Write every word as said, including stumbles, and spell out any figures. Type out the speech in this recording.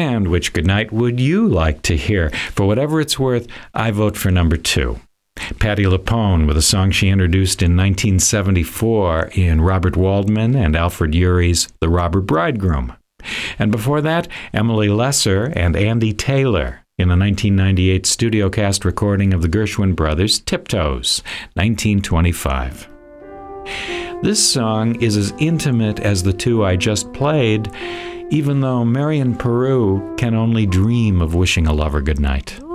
And which goodnight would you like to hear? For whatever it's worth, I vote for number two. Patti LuPone with a song she introduced in nineteen seventy-four in Robert Waldman and Alfred Urry's The Robber Bridegroom. And before that, Emily Lesser and Andy Taylor in a nineteen ninety-eight studio cast recording of the Gershwin Brothers' Tiptoes, nineteen twenty-five. This song is as intimate as the two I just played, even though Marian Peru can only dream of wishing a lover goodnight.